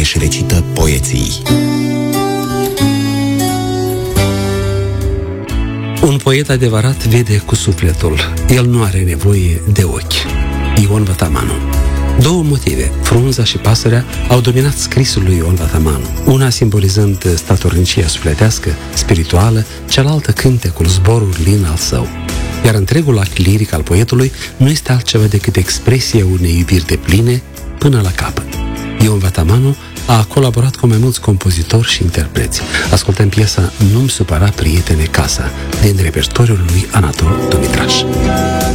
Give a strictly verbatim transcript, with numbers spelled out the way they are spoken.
își recită poeții. Un poet adevărat vede cu sufletul. El nu are nevoie de ochi. Ion Vătamanu. Două motive, frunza și pasărea, au dominat scrisul lui Ion Vătamanu. Una simbolizând statornicia sufletească, spirituală, cealaltă cântecul, zborul lin al său. Iar întregul act liric al poetului nu este altceva decât expresia unei iubiri depline până la capăt. Ion Vătamanu a colaborat cu mai mulți compozitori și interpreți. Ascultăm piesa Nu-mi supăra, prietene, casa, din repertoriul lui Anatol Dumitraș.